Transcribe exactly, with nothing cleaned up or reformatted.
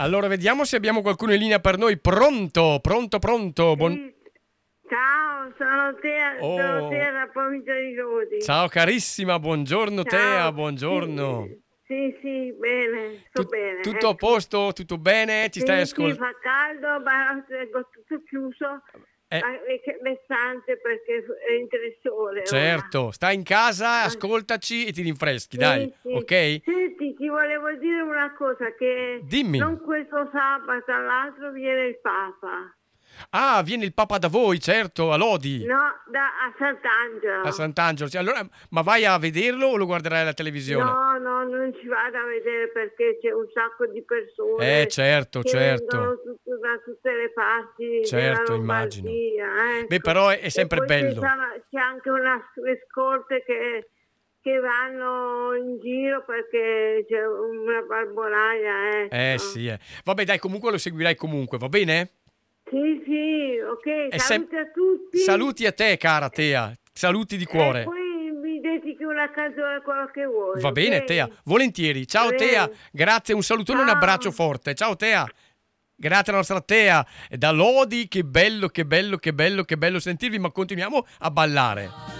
Allora, vediamo se abbiamo qualcuno in linea per noi. Pronto, pronto, pronto. Buon... Sì. Ciao, sono Tea, Oh. sono Tea da provincia di Lodi. Ciao carissima, buongiorno Ciao. Tea, buongiorno. Sì, sì, sì, bene, sto Tu- bene. tutto a ecco. posto, tutto bene? Ci Sì, stai sì, ascoltando? fa caldo, ma tengo tutto chiuso, Eh. ma le le stanze perché entra il sole. Certo, stai in casa, ora. ascoltaci e ti rinfreschi, Sì, dai, sì. ok? Senti, ti volevo dire una cosa, che Dimmi. non questo sabato, all'altro viene il Papa. Ah, viene il Papa da voi, certo, a Lodi, No, da, a Sant'Angelo. a Sant'Angelo. Sì, allora, ma vai a vederlo o lo guarderai alla televisione? No, no, non ci vado a vedere perché c'è un sacco di persone Eh, certo, che certo. vengono tutto- da tutte le parti Certo, della immagino. Lombardia. Ecco. Beh, però è, è E sempre poi c'è, bello. c'è anche una, le scorte che, che vanno in giro perché c'è una barbolaia. Ecco. Eh sì, eh. Vabbè, dai, comunque lo seguirai comunque, va bene? Sì, sì, ok, È sem- saluti a tutti. Saluti a te, cara Tea. Saluti di E cuore. poi mi dedichi una canzone, quello che vuoi. Va bene, ok? Tea. Volentieri. Ciao, Bene. Tea. Grazie, un salutone e un Ciao. abbraccio forte. Ciao, Tea. Grazie alla nostra Tea. E da Lodi, che bello, che bello, che bello, che bello sentirvi, ma continuiamo a ballare.